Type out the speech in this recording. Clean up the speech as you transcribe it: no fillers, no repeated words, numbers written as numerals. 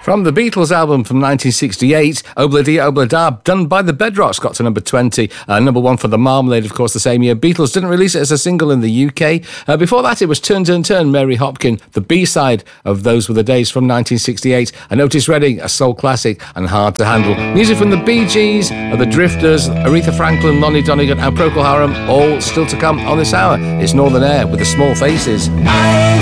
From the Beatles album from 1968, Obla-Di Obla-Da, done by the Bedrocks, got to number 20. Number 1 for the Marmalade, of course, the same year. Beatles didn't release it as a single in the UK. Before that, it was Turn, Turn, Turn, Mary Hopkin, the B-side of Those Were the Days from 1968. And Otis Redding, a soul classic and hard to handle. Music from the Bee Gees, the Drifters, Aretha Franklin, Lonnie Donegan and Procol Harum, all still to come on this hour. It's Northern Air with the Small Faces.